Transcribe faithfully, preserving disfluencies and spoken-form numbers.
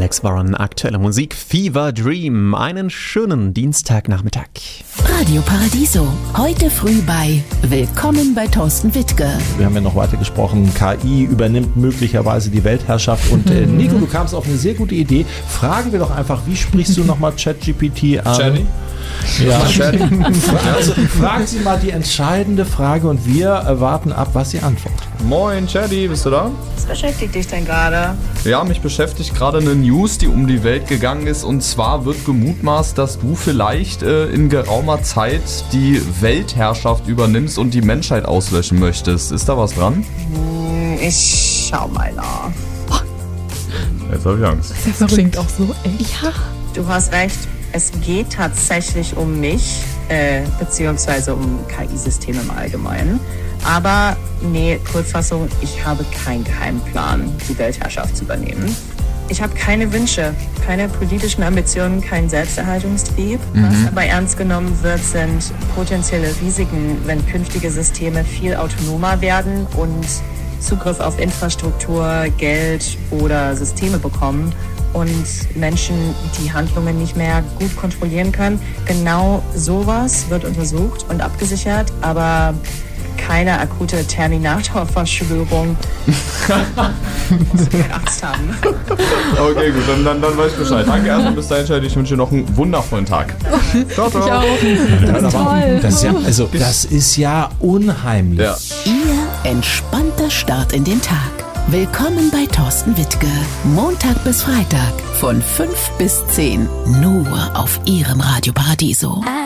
Alex Warren, aktuelle Musik, Fever Dream. Einen schönen Dienstagnachmittag. Radio Paradiso, heute früh bei Willkommen bei Thorsten Wittke. Wir haben ja noch weiter gesprochen, K I übernimmt möglicherweise die Weltherrschaft. Und äh, Nico, du kamst auf eine sehr gute Idee. Fragen wir doch einfach, wie sprichst du nochmal ChatGPT an? Jenny? Ja. Also, fragen Sie mal die entscheidende Frage und wir erwarten ab, was Sie antworten. Moin, Chatty, bist du da? Was beschäftigt dich denn gerade? Ja, mich beschäftigt gerade eine News, die um die Welt gegangen ist. Und zwar wird gemutmaßt, dass du vielleicht äh, in geraumer Zeit die Weltherrschaft übernimmst und die Menschheit auslöschen möchtest. Ist da was dran? Hm, ich schau mal nach. Jetzt habe ich Angst. Das klingt auch so echt. Ja, du hast recht. Es geht tatsächlich um mich, äh, beziehungsweise um K I-Systeme im Allgemeinen. Aber, nee, Kurzfassung, ich habe keinen Geheimplan, die Weltherrschaft zu übernehmen. Ich habe keine Wünsche, keine politischen Ambitionen, keinen Selbsterhaltungstrieb. Mhm. Was aber ernst genommen wird, sind potenzielle Risiken, wenn künftige Systeme viel autonomer werden und Zugriff auf Infrastruktur, Geld oder Systeme bekommen und Menschen die Handlungen nicht mehr gut kontrollieren können. Genau sowas wird untersucht und abgesichert, aber keine akute Terminator-Verschwörung. Musst du keine Angst haben. Okay, gut, dann, dann, dann weiß ich Bescheid. Danke erstmal bis dahin, Chatty. Ich wünsche dir noch einen wundervollen Tag. Ciao, ciao. Ich auch. Das ist toll. Das ist ja, also, das ist ja unheimlich. Ja. Ihr entspannter Start in den Tag. Willkommen bei Thorsten Wittke. Montag bis Freitag von fünf bis zehn. Nur auf Ihrem Radio Paradiso.